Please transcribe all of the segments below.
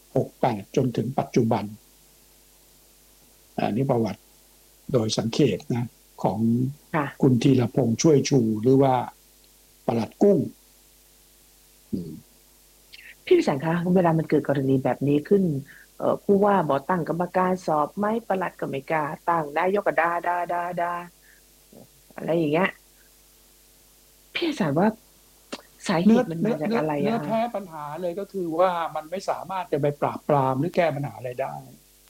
68จนถึงปัจจุบันอันนี้ประวัติโดยสังเขปนะของค่ะคุณธีรพงษ์ช่วยชูหรือว่าปลัดกุ้งอืมพี่พิสันคะเวลามันเกิดกรณีแบบนี้ขึ้นผู้ว่าบอกตั้งกรรมการสอบไหมปลัดก็ไม่กล้าตั้งนายกก็ด่าอะไรอย่างเงี้ยพี่พิสันว่าสาเหเนื้อตุมันเนื้อเนื้อมาจากอะไรอะคะเนื้อแท้ปัญหาเลยก็คือว่ามันไม่สามารถจะไปปราบปรามหรือแก้ปัญหาอะไรได้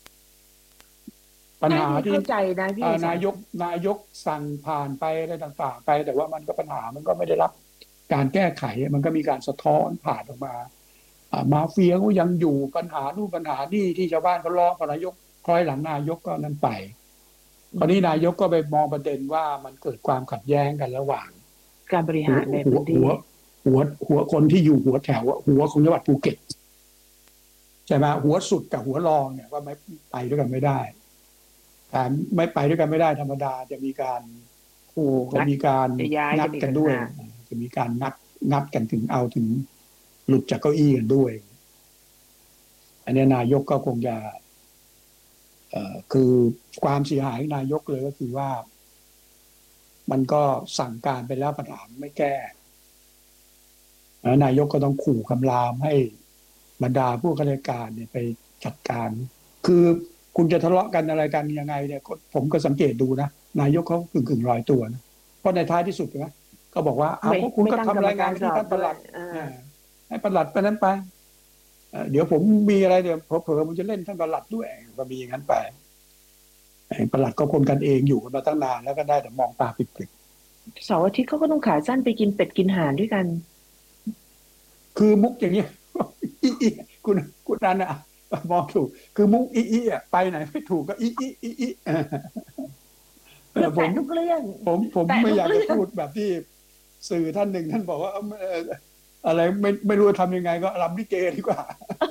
ปัญใช่หาที่พี่เข้าใจนะพี่พิสันนายกสั่งผ่านไปอะไรต่างๆไปแต่ว่ามันก็ปัญหามันก็ไม่ได้รับการแก้ไขมันก็มีการสะท้อนผ่านออกมามาเฟียก็ยังอยู่ปัญหานู่นปัญหานี่ที่ชาวบ้านเขาร้องกับนายกคล้อยหลังนายกก็นั่นไปคราวนี้นายกก็ไปมองประเด็นว่ามันเกิดความขัดแย้งกันระหว่างการบริหัวหารในหัวหัวพื้นที่หัวคนที่อยู่หัวแถวหัวของจังหวัดภูเก็ตใช่ไหมหัวสุดกับหัวรองเนี่ยว่าไม่ไปด้วยกันไม่ได้แต่ไม่ไปด้วยกันไม่ได้ธรรมดาจะมีการขู่จะงัดมีการจะย้ายงักันอีกดกันด้วยต่างหากจะมีการงัดกันถึงเอาถึงหลุดจากเก้าอี้กันด้วยอันนี้นายกก็คงจะคือความเสียหายของนายกเลยก็คือว่ามันก็สั่งการไปแล้วปัญหาไม่แก้นายกก็ต้องขู่คำรามให้บรรดาผู้ข้าราชการเนี่ยไปจัดการคือคุณจะทะเลาะกันอะไรกันยังไงเนี่ยผมก็สังเกตดูนะนายกเขากึ่งลอยตัวนะเพราะในท้ายที่สุดนะก็บอกว่าเอาไม่ก็คุณไม่ตั้งกรรมก็ทำรายงานการสอบไปที่ท่านปด้วยลัดให้ปลัดไปนั้นไปเดี๋ยวผมมีอะไรเดี๋ยวเผลอๆมันจะเล่นท่านปลัดด้วยก็มีอย่างนั้นไปปลัดก็คนกันเองอยู่กันมาตั้งนานแล้วก็ได้แต่มองตาปริบเสาร์อาทิตย์เขาก็ต้องขาสั้นไปกินเป็ดกินห่านด้วยกันๆคือมุกอย่างเงี้ยอีคุณคุณนันอ่ะมองถูกคือมุกอีอ่ะไปไหนไม่ถูกก็อีคือแตะผมทุกเรื่องผมแตะไม่ทุกเรื่องอยากจะพูดแบบที่สื่อท่านหนึ่งท่านบอกว่าอะไรไม่รู้จะทำยังไงก็รำลิเกดีกว่า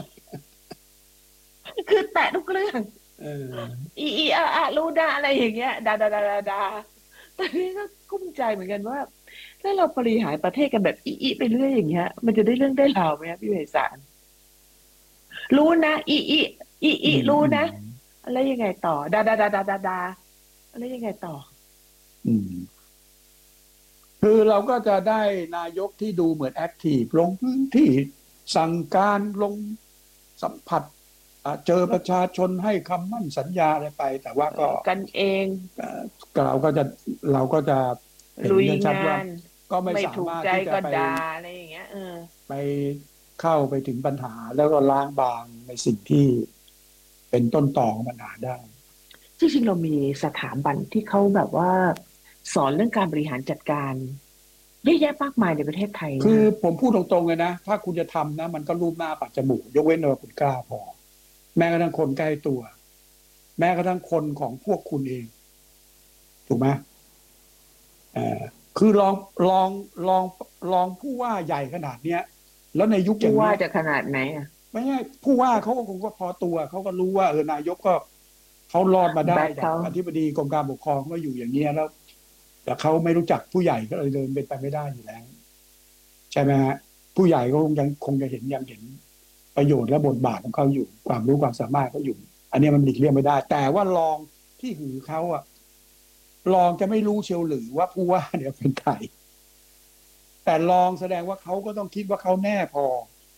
คือแตะทุกเรื่องเออรู้นะอะไรอย่างเงี้ยดาตอนนี้ก็กุ้มใจเหมือนกันว่าถ้าเราบริหารประเทศกันแบบไปเรื่อยอย่างเงี้ยมันจะได้เรื่องได้ราวไหมครับพี่ไพศาลรู้นะอืมรู้อืมนะอะไรยังไงต่อดาอะไรยังไงต่ออืมคือเราก็จะได้นายกที่ดูเหมือนแอคทีฟลงพื้นที่สั่งการลงสัมผัสเจอประชาชนให้คำมั่นสัญญาอะไรไปแต่ว่าก็กันเองเอ่อเราก็จะเราก็จะเห็นลุยชัดว่างานก็ไม่ไม่สามารถถูกใจก็ที่จะด่าอะไรอย่างเงี้ยไปเข้าไปถึงปัญหาแล้วก็ล้างบางในสิ่งที่เป็นต้นตอของปัญหาได้จริงๆเรามีสถาบันที่เขาแบบว่าสอนเรื่องการบริหารจัดการเยอะแยะมากมายในประเทศไทยคือนะคะผมพูดตรงๆเลยนะถ้าคุณจะทำนะมันก็รูปหน้าปัดจมูกยกเว้นว่าคุณกล้าพอแม้กระทั่งคนใกล้ตัวแม้กระทั่งคนของพวกคุณเองถูกไหมเอ่อคือลองลองลองผู้ว่าใหญ่ขนาดเนี้ยแล้วในยุคอผู้ว่าย่างเนี้ยจะขนาดไหนอ่ะไม่ใช่ผู้ว่าเขาก็คงก็พอตัวเขาก็รู้ว่าเออนายกก็เขารอดมาได้จากแบ็คเขาอธิบดีกรมการปกครองก็อยู่อย่างเงี้ยแล้วแต่เขาไม่รู้จักผู้ใหญ่ก็เลยเดินเป็นไปไม่ได้อยู่แล้วใช่ไหมฮะผู้ใหญ่ก็คงจะเห็นยังเห็น ประโยชน์และบทบาทของเขาอยู่ความรู้ความสามารถเขาอยู่อันนี้มันหลีกเลี่ยงไม่ได้แต่ว่ารองที่หือเขาอะรองจะไม่รู้เชียวหรือว่าผู้ว่าเนี่ยเป็นใครแต่รองแสดงว่าเขาก็ต้องคิดว่าเขาแน่พอ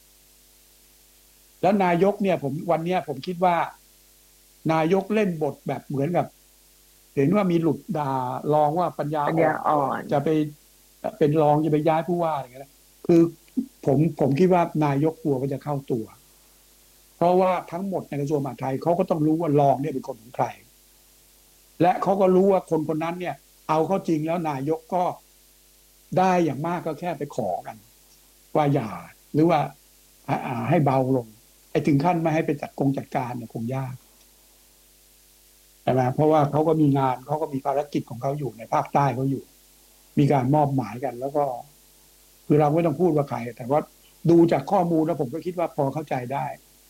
แล้วนายกเนี่ยผมวันเนี้ยผมคิดว่านายกเล่นบทแบบเหมือนกับเห็นว่ามีหลุดด่ารองว่าปัญญาปัญญาอ่อนอ่อนจะไปเป็นรองจะไปย้ายผู้ว่าอะไรเงี้ยคือผมคิดว่านายกกลัวว่าจะเข้าตัว เพราะว่าทั้งหมดในกระทรวงมหาดไทยเขาก็ต้องรู้ว่ารองเนี่ยเป็นคนของใครและเขาก็รู้ว่าคนคนนั้นเนี่ยเอาเข้าจริงแล้วนายกก็ได้อย่างมากก็แค่ไปขอกันว่าอย่าหรือว่าให้เบาลงไอ้ถึงขั้นไม่ให้ไปจัดการเนี่ยคงยากใช่ไหมเพราะว่าเขาก็มีงานเขาก็มีภารกิจของเขาอยู่ในภาคใต้เขาอยู่มีการมอบหมายกันแล้วก็คือเราไม่ต้องพูดว่าใครแต่ว่าดูจากข้อมูลแล้วผมก็คิดว่าพอเข้าใจได้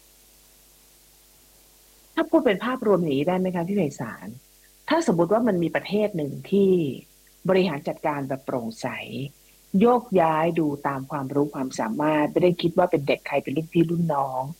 ถ้าพูดเป็นภาพรวมอย่างนี้ได้ไหมคะพี่ไพศาลถ้าสมมติว่ามันมีประเทศหนึ่งที่บริหารจัดการแบบโปร่งใสโยกย้ายดูตามความรู้ความสามารถไม่ได้คิดว่าเป็นเด็กใครเป็นรุ่นพี่รุ่นน้อง